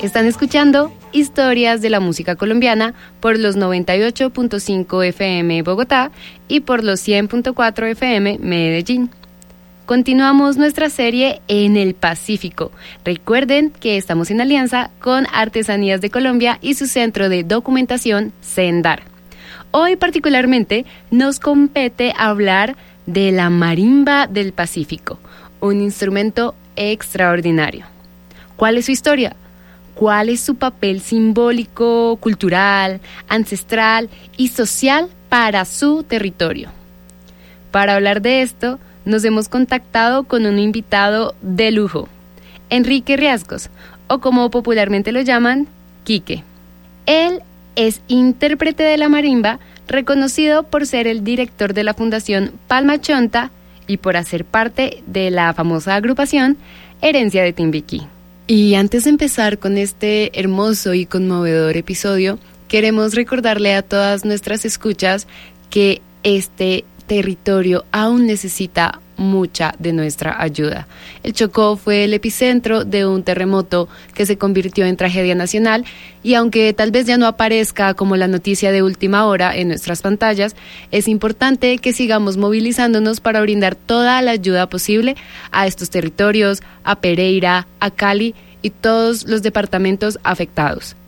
Están escuchando Historias de la Música Colombiana por los 98.5 FM Bogotá y por los 100.4 FM Medellín. Continuamos nuestra serie en el Pacífico. Recuerden que estamos en alianza con Artesanías de Colombia y su centro de documentación, Sendar. Hoy particularmente nos compete hablar de la marimba del Pacífico, un instrumento extraordinario. ¿Cuál es su historia? ¿Cuál es su papel simbólico, cultural, ancestral y social para su territorio? Para hablar de esto, nos hemos contactado con un invitado de lujo, Enrique Riascos, o como popularmente lo llaman, Quique. Él es intérprete de la marimba, reconocido por ser el director de la Fundación Palma Chonta y por hacer parte de la famosa agrupación Herencia de Timbiquí. Y antes de empezar con este hermoso y conmovedor episodio, queremos recordarle a todas nuestras escuchas que este territorio aún necesita mucha de nuestra ayuda. El Chocó fue el epicentro de un terremoto que se convirtió en tragedia nacional y aunque tal vez ya no aparezca como la noticia de última hora en nuestras pantallas, es importante que sigamos movilizándonos para brindar toda la ayuda posible a estos territorios, a Pereira, a Cali y todos los departamentos afectados.